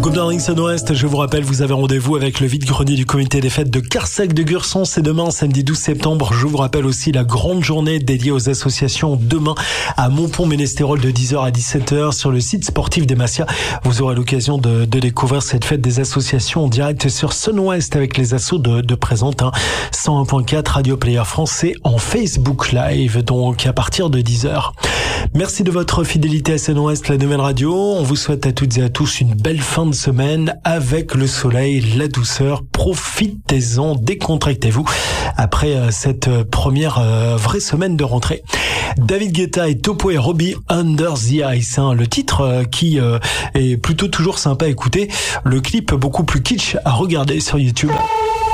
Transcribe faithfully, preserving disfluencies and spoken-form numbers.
Good Morning Sun-Ouest, je vous rappelle, vous avez rendez-vous avec le vide-grenier du comité des fêtes de Carsac de Gurson. C'est demain, samedi douze septembre. Je vous rappelle aussi la grande journée dédiée aux associations demain à Montpont-Ménestérol de dix heures à dix-sept heures sur le site sportif des Massias. Vous aurez l'occasion de, de découvrir cette fête des associations en direct sur Sun-Ouest avec les assos de, de présente. Hein. cent un point quatre Radio Player français en Facebook Live, donc à partir de dix heures. Merci de votre fidélité à Sun-Ouest, la nouvelle radio. On vous souhaite à toutes et à tous une belle fin de semaine avec le soleil, la douceur. Profitez-en, décontractez-vous après euh, cette première euh, vraie semaine de rentrée. David Guetta et Topo et Robbie, Under the Ice, hein, le titre euh, qui euh, est plutôt toujours sympa à écouter. Le clip beaucoup plus kitsch à regarder sur YouTube.